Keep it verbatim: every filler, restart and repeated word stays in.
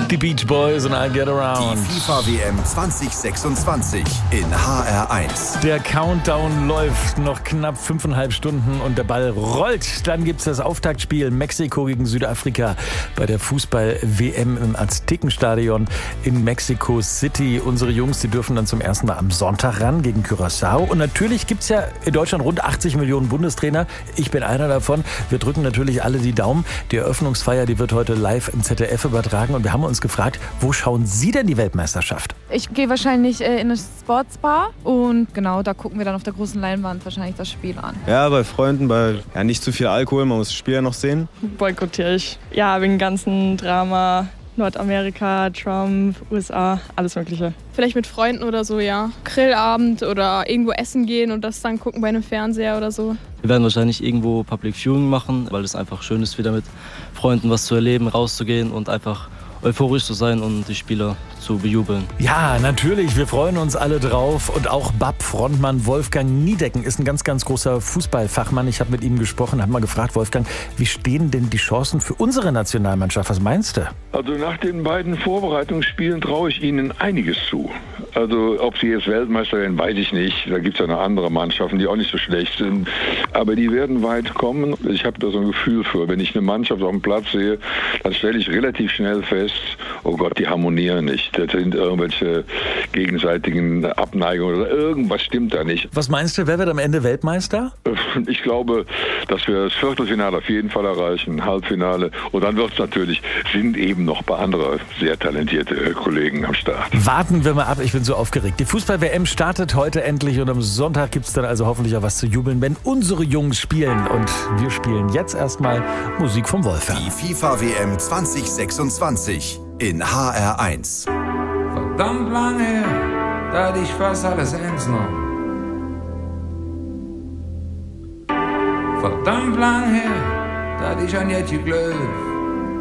Die Beach Boys und I Get Around. Die FIFA-W M zwanzig sechsundzwanzig in H R eins. Der Countdown läuft, noch knapp fünfeinhalb Stunden und der Ball rollt. Dann gibt es das Auftaktspiel Mexiko gegen Südafrika bei der Fußball-W M im Aztekenstadion in Mexico City. Unsere Jungs, die dürfen dann zum ersten Mal am Sonntag ran gegen Curaçao. Und natürlich gibt es ja in Deutschland rund achtzig Millionen Bundestrainer. Ich bin einer davon. Wir drücken natürlich alle die Daumen. Die Eröffnungsfeier, die wird heute live im Z D F übertragen. Und wir haben uns gefragt, wo schauen Sie denn die Weltmeisterschaft? Ich gehe wahrscheinlich äh, in eine Sportsbar und genau, da gucken wir dann auf der großen Leinwand wahrscheinlich das Spiel an. Ja, bei Freunden, bei ja, nicht zu viel Alkohol, man muss das Spiel ja noch sehen. Boykottiere ich. Ja, wegen ganzen Drama, Nordamerika, Trump, U S A, alles Mögliche. Vielleicht mit Freunden oder so, ja. Grillabend oder irgendwo essen gehen und das dann gucken bei einem Fernseher oder so. Wir werden wahrscheinlich irgendwo Public Viewing machen, weil es einfach schön ist, wieder mit Freunden was zu erleben, rauszugehen und einfach euphorisch zu sein und die Spieler zu bejubeln. Ja, natürlich. Wir freuen uns alle drauf. Und auch B A P-Frontmann Wolfgang Niedecken ist ein ganz, ganz großer Fußballfachmann. Ich habe mit ihm gesprochen, habe mal gefragt, Wolfgang, wie stehen denn die Chancen für unsere Nationalmannschaft? Was meinst du? Also nach den beiden Vorbereitungsspielen traue ich ihnen einiges zu. Also ob sie jetzt Weltmeister werden, weiß ich nicht. Da gibt es ja noch andere Mannschaften, die auch nicht so schlecht sind. Aber die werden weit kommen. Ich habe da so ein Gefühl für. Wenn ich eine Mannschaft auf dem Platz sehe, dann stelle ich relativ schnell fest, oh Gott, die harmonieren nicht. Das sind irgendwelche gegenseitigen Abneigungen oder irgendwas stimmt da nicht. Was meinst du, wer wird am Ende Weltmeister? Ich glaube, dass wir das Viertelfinale auf jeden Fall erreichen, Halbfinale. Und dann wird es natürlich, sind eben noch ein paar andere sehr talentierte Kollegen am Start. Warten wir mal ab, ich bin so aufgeregt. Die Fußball-W M startet heute endlich und am Sonntag gibt es dann also hoffentlich auch was zu jubeln, wenn unsere Jungs spielen. Und wir spielen jetzt erstmal Musik vom Wolfgang. Die FIFA-W M zwanzig sechsundzwanzig in H R eins. Verdammt lange her, da hatte ich fast alles eins noch. Verdammt lang her, da hatte ich an Jetje Glöw.